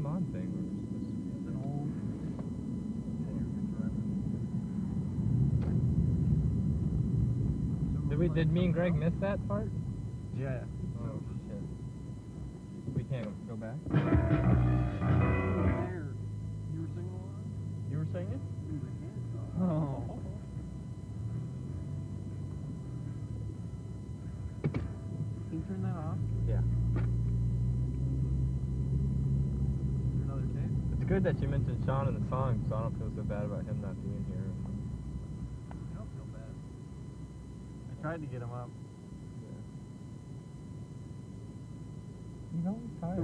Game On thing. It's an old. Did me and Greg miss that part? Yeah. Oh shit. We can't go back? There. You were singing along? You were singing? Oh. Can you turn that off? Yeah. Is there another tape? It's good that you mentioned Sean in the song, so I don't feel so bad about him not being here. I don't feel bad. I tried to get him up. He's always tired.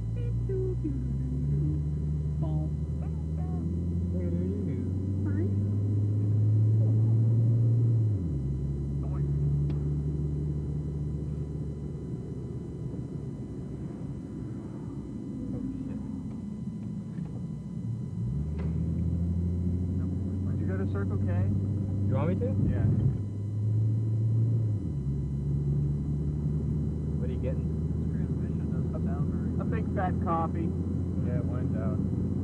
Did you go to Circle K? You want me to? Yeah. What are you getting? This transmission doesn't sound very good. A big fat coffee. Yeah, wine's out.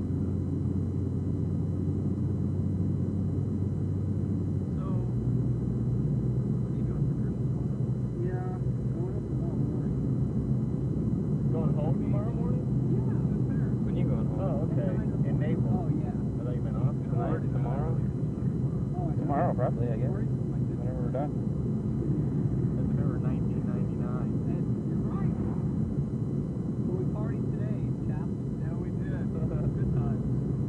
So, what are you doing for Christmas? Yeah, going up tomorrow morning. Going home tomorrow morning? Yeah, with parents. When you going home? Oh, okay. In Naples. Oh, yeah. I thought you been off tonight, tomorrow? Tomorrow, probably, I guess. Whenever we're done. Let's remember 1999. You're right. So we partied today, chaps. Yeah, we did. Good times.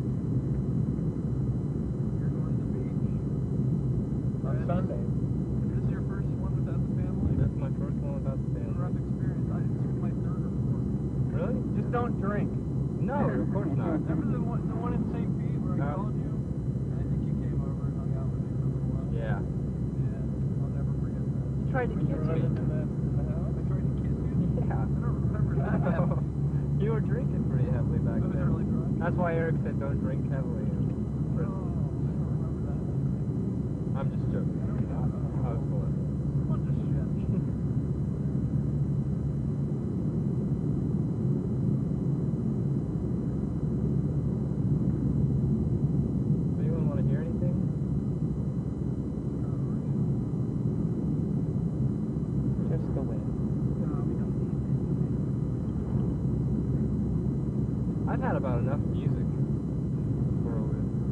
You're going to the beach. On Sunday. This is your first one without the family? That's my first one without the family. Rough experience. This is my third or fourth. Really? Just don't drink. No, of course not. Remember the one in St. Pete where I called you? And I think you came over and hung out with me for a little while. Yeah. Yeah, I'll never forget that. You tried to kiss me. In the house? I tried to kiss you? Yeah. I don't remember that. You were drinking pretty heavily back I was then. really drunk. That's why Eric said don't drink heavily. Oh, I don't remember that. I'm just joking. I was full of it. Bunch of shit. Anyone want to hear anything? Just the wind. No, we don't need I've had about enough